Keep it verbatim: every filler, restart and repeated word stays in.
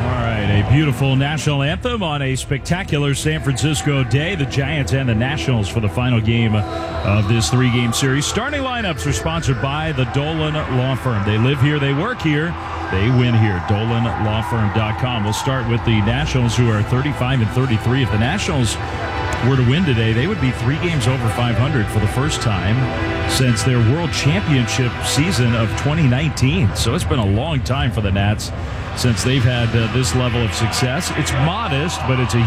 right, a beautiful national anthem on a spectacular San Francisco day. The Giants and the Nationals for the final game of this three-game series. Starting lineups are sponsored by the Dolan Law Firm. They live here, they work here, they win here. Dolan Law Firm dot com. We'll start with the Nationals, who are thirty-five and thirty-three. If the Nationals were to win today, they would be three games over five hundred for the first time since their World Championship season of twenty nineteen. So it's been a long time for the Nats since they've had uh, this level of success. It's modest, but it's a